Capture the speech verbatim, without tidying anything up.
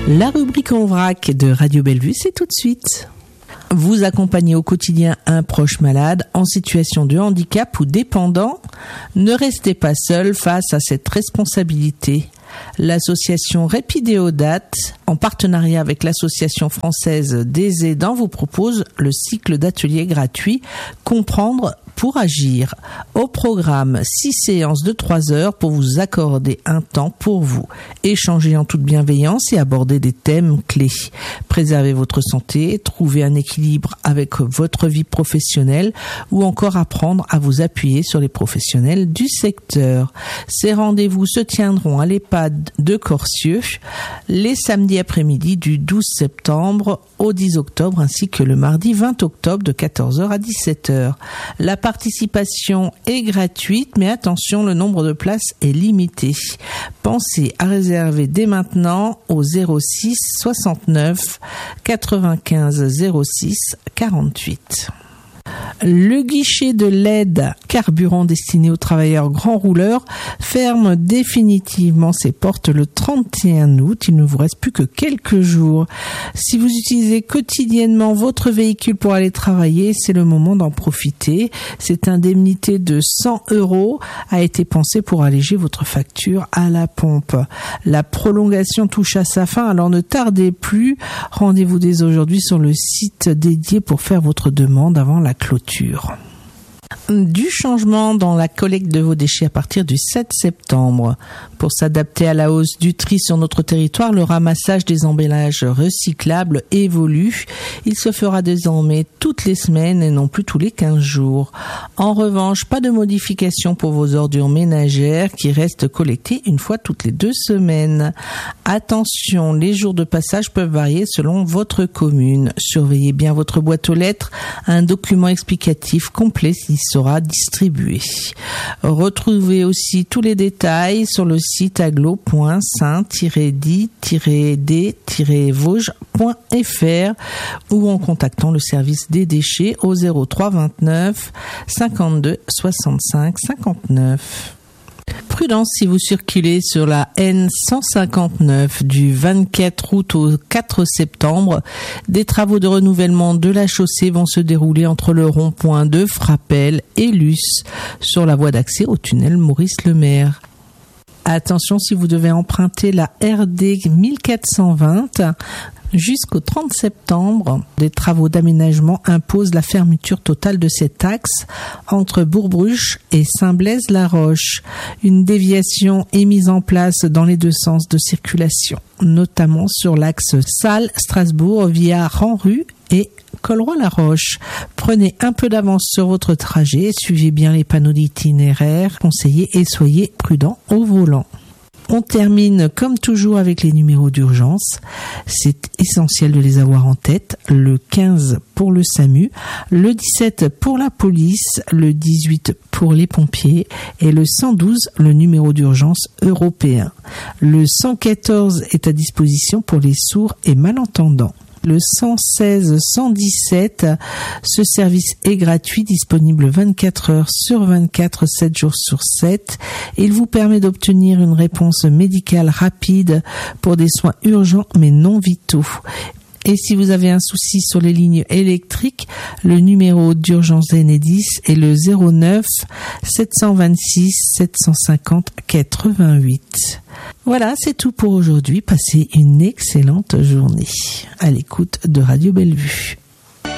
La rubrique en vrac de Radio Bellevue, c'est tout de suite. Vous accompagnez au quotidien un proche malade en situation de handicap ou dépendant. Ne restez pas seul face à cette responsabilité. L'association Répidéodate, en partenariat avec l'association française des aidants, vous propose le cycle d'ateliers gratuits Comprendre pour agir. Au programme, six séances de trois heures pour vous accorder un temps pour vous. Échanger en toute bienveillance et aborder des thèmes clés. Préserver votre santé, trouver un équilibre avec votre vie professionnelle ou encore apprendre à vous appuyer sur les professionnels du secteur. Ces rendez-vous se tiendront à l'EHPAD de Corcieux les samedis après-midi du douze septembre au dix octobre ainsi que le mardi vingt octobre de quatorze heures à dix-sept heures. La participation est gratuite, mais attention, le nombre de places est limité. Pensez à réserver dès maintenant au zéro six soixante-neuf quatre-vingt-quinze zéro six quarante-huit. Le guichet de l'aide carburant destiné aux travailleurs grands rouleurs ferme définitivement ses portes le trente et un août. Il ne vous reste plus que quelques jours. Si vous utilisez quotidiennement votre véhicule pour aller travailler, c'est le moment d'en profiter. Cette indemnité de cent euros a été pensée pour alléger votre facture à la pompe. La prolongation touche à sa fin, alors ne tardez plus. Rendez-vous dès aujourd'hui sur le site dédié pour faire votre demande avant la clôture. Du changement dans la collecte de vos déchets à partir du sept septembre. Pour s'adapter à la hausse du tri sur notre territoire, le ramassage des emballages recyclables évolue. Il se fera désormais toutes les semaines et non plus tous les quinze jours. En revanche, pas de modification pour vos ordures ménagères qui restent collectées une fois toutes les deux semaines. Attention, les jours de passage peuvent varier selon votre commune. Surveillez bien votre boîte aux lettres. Un document explicatif complet y sera distribué. Retrouvez aussi tous les détails sur le site agglo point saint tiret dit tiret d tiret vosges point f r ou en contactant le service des déchets au zéro trois vingt-neuf cinquante-deux soixante-cinq cinquante-neuf. Prudence si vous circulez sur la N cent cinquante-neuf du vingt-quatre août au quatre septembre. Des travaux de renouvellement de la chaussée vont se dérouler entre le rond-point de Frappel et Luce sur la voie d'accès au tunnel Maurice-Lemaire. Attention si vous devez emprunter la R D mille quatre cent vingt. Jusqu'au trente septembre, des travaux d'aménagement imposent la fermeture totale de cet axe entre Bourg-Bruche et Saint-Blaise-la-Roche. Une déviation est mise en place dans les deux sens de circulation, notamment sur l'axe Salles-Strasbourg via Ranru et Colroy-la-Roche. Prenez un peu d'avance sur votre trajet, suivez bien les panneaux d'itinéraire conseillés et soyez prudents au volant. On termine comme toujours avec les numéros d'urgence. C'est essentiel de les avoir en tête. Le quinze pour le SAMU, le dix-sept pour la police, le dix-huit pour les pompiers et le cent douze, le numéro d'urgence européen. Le cent quatorze est à disposition pour les sourds et malentendants. Le cent seize cent dix-sept, ce service est gratuit, disponible vingt-quatre heures sur vingt-quatre, sept jours sur sept. Il vous permet d'obtenir une réponse médicale rapide pour des soins urgents mais non vitaux. Et si vous avez un souci sur les lignes électriques, le numéro d'urgence Enedis est le zéro neuf sept cent vingt-six sept cent cinquante quatre-vingt-huit. Voilà, c'est tout pour aujourd'hui. Passez une excellente journée à l'écoute de Radio Bellevue.